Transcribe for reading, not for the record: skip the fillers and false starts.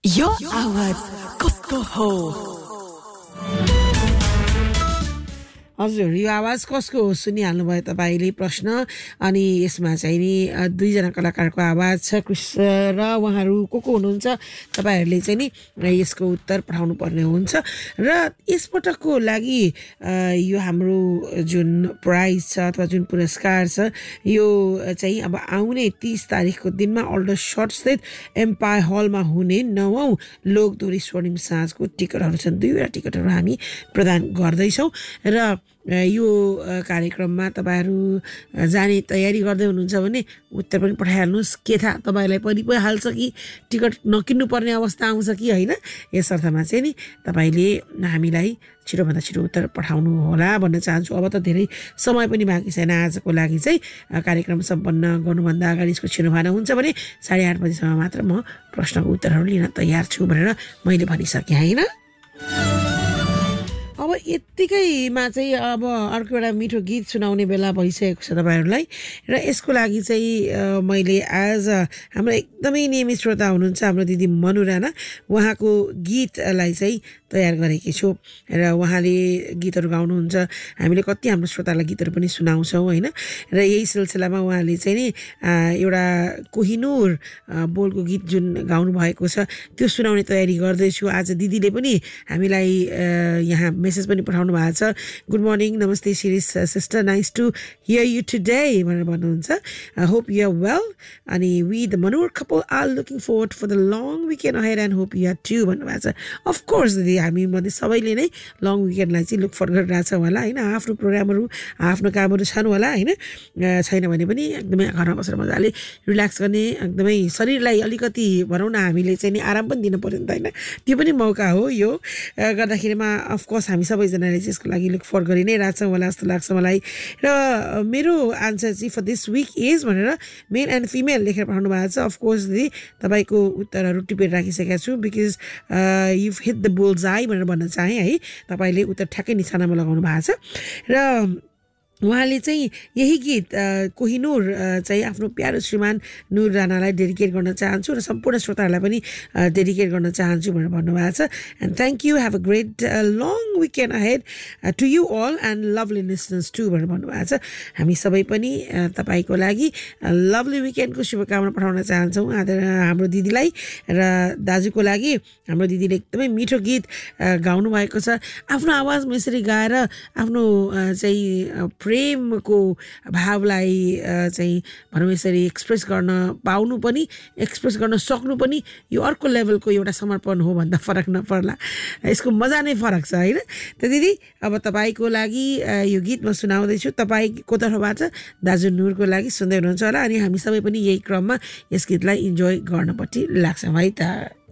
यो आवाज कसको हो? हजुर, यो आवाज कसको हो सुनिहाल्नु भयो तपाईँले प्रश्न। अनि यसमा चाहिँ नि दुईजना कलाकारको आवाज छ, क्रिस र उहाँहरू को हुनुहुन्छ तपाईँहरूले चाहिँ नि यसको उत्तर पठाउनु पर्ने हुन्छ। र यसपटकको लागि यो हाम्रो जुन प्राइज छ अथवा जुन पुरस्कार छ यो चाहिँ अब आउने 30 तारिखको दिनमा अल्डरसट स्थित एम्पायर हलमा हुने 9औं लोकदोरी स्वर्णिम साँझको टिकटहरू छन्। 2वटा टिकटहरू हामी प्रदान गर्दैछौँ र यो कार्यक्रममा तपाईँहरू जाने तयारी गर्दै हुनुहुन्छ भने उत्तर पनि पठाइहाल्नुहोस्। के थाहा तपाईँलाई परिहाल्छ कि टिकट नकिन्नु पर्ने अवस्था आउँछ कि होइन। यस अर्थमा चाहिँ नि तपाईँले हामीलाई छिटोभन्दा छिटो उत्तर पठाउनु होला भन्न चाहन्छु। अब त धेरै समय पनि बाँकी छैन। आजको लागि चाहिँ कार्यक्रम सम्पन्न गर्नुभन्दा अगाडि यसको छिनोभाना हुन्छ भने 8:30 बजीसम्म मात्र म प्रश्नको उत्तरहरू लिन तयार छु भनेर मैले भनिसकेँ होइन। अब यत्तिकैमा चाहिँ अब अर्को एउटा मिठो गीत सुनाउने बेला भइसकेको छ तपाईँहरूलाई। र यसको लागि चाहिँ मैले आज हाम्रो एकदमै नियमित श्रोता हुनुहुन्छ हाम्रो दिदी मनु राणा, उहाँको गीतलाई चाहिँ तयार गरेकी छु। र उहाँले गीतहरू गाउनुहुन्छ, हामीले कति हाम्रो श्रोतालाई गीतहरू पनि सुनाउँछौँ होइन। र यही सिलसिलामा उहाँले चाहिँ नि एउटा कोहिनुर बोलको गीत जुन गाउनु भएको छ त्यो सुनाउने तयारी गर्दैछु। आज दिदीले पनि हामीलाई यहाँ मेसेज पनि पठाउनु भएको छ। गुड मर्निङ, नमस्ते Shirish sister, nice to hear you today भनेर भन्नुहुन्छ। होप यु आर वेल अनि वी द मनोर couple are looking forward for the long weekend ahead and hope you are to भन्नुभएको छ। अफकोर्स दिदी, हामी मध्ये सबैले नै लङ विकेन्डलाई चाहिँ लुक फर गरिरहेको छ होला होइन। आफ्नो प्रोग्रामहरू आफ्नो कामहरू छन् होला होइन। छैन भने पनि एकदमै घरमा बसेर मजाले रिल्याक्स गर्ने, एकदमै शरीरलाई अलिकति भनौँ न हामीले चाहिँ नि आराम पनि दिनु पऱ्यो नि त होइन। त्यो पनि मौका हो यो गर्दाखेरिमा। अफकोर्स हामी सबैजनाले चाहिँ यसको लागि लुक फर गरि नै रहेछौँ होला जस्तो लाग्छ मलाई। र मेरो आन्सर चाहिँ फर दिस विक इज भनेर मेल एन्ड फिमेल लेखेर पठाउनु भएको छ। अफकोर्स दिदी तपाईँको उत्तरहरू टिपेर राखिसकेको छु because you hit the bulls I भनेर भन्न चाहेँ है। तपाईँले उत्तर ठ्याक्कै निशानामा लगाउनु भएको छ। र उहाँले चाहिँ यही गीत कोहिनुर चाहिँ आफ्नो प्यारो श्रीमान नुर राणालाई डेडिकेट गर्न चाहन्छु र सम्पूर्ण श्रोताहरूलाई पनि डेडिकेट गर्न चाहन्छु भनेर भन्नुभएको छ। And thank you, have a great long weekend ahead to you all and lovely listeners to भनेर भन्नुभएको छ। हामी सबै पनि तपाईँको लागि लभली विकेन्डको शुभकामना पठाउन चाहन्छौँ हाम्रो दिदीलाई। र दाजुको लागि हाम्रो दिदीले एकदमै मिठो गीत गाउनु भएको छ। आफ्नो आवाजमा यसरी गाएर आफ्नो चाहिँ प्रेमको भावलाई चाहिँ भनौँ यसरी एक्सप्रेस गर्न पाउनु पनि, एक्सप्रेस गर्न सक्नु पनि यो अर्को लेभलको एउटा समर्पण हो भन्दा फरक नपर्ला। यसको मजा नै फरक छ होइन। त दिदी अब तपाईँको लागि यो गीत म सुनाउँदैछु। तपाईँको तर्फबाट दाजु नुरको लागि सुन्दै हुनुहुन्छ होला। अनि हामी सबै पनि यही क्रममा यस गीतलाई इन्जोय गर्नपट्टि लाग्छौँ है त।